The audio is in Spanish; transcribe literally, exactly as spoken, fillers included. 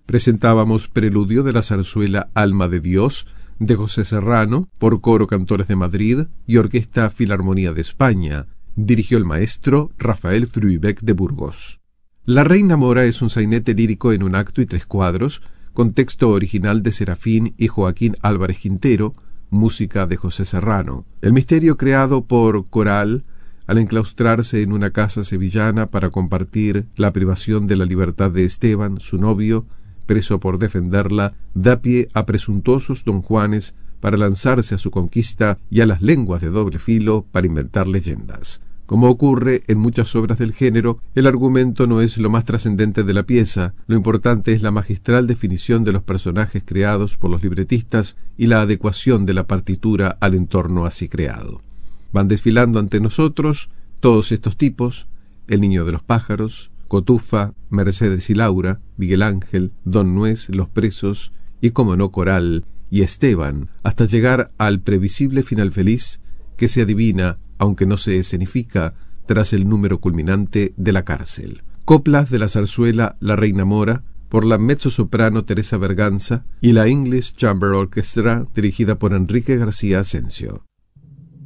presentábamos Preludio de la zarzuela Alma de Dios, de José Serrano, por Coro Cantores de Madrid y Orquesta Filarmonía de España. Dirigió el maestro Rafael Fruibec de Burgos. La Reina Mora es un sainete lírico en un acto y tres cuadros, con texto original de Serafín y Joaquín Álvarez Quintero, música de José Serrano. El misterio creado por Coral, al enclaustrarse en una casa sevillana para compartir la privación de la libertad de Esteban, su novio, preso por defenderla, da pie a presuntuosos don Juanes para lanzarse a su conquista y a las lenguas de doble filo para inventar leyendas. Como ocurre en muchas obras del género, el argumento no es lo más trascendente de la pieza, lo importante es la magistral definición de los personajes creados por los libretistas y la adecuación de la partitura al entorno así creado. Van desfilando ante nosotros todos estos tipos: el niño de los pájaros, Cotufa, Mercedes y Laura, Miguel Ángel, Don Nuez, los presos y, como no, Coral y Esteban, hasta llegar al previsible final feliz que se adivina, aunque no se escenifica, tras el número culminante de la cárcel. Coplas de la zarzuela La Reina Mora, por la mezzosoprano Teresa Berganza y la English Chamber Orchestra, dirigida por Enrique García Asensio.